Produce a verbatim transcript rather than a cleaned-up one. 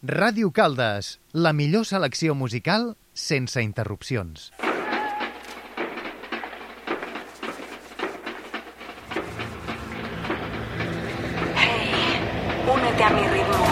Ràdio Caldes, la millor selecció musical sense interrupcions. Hey, únete a mi ritmo.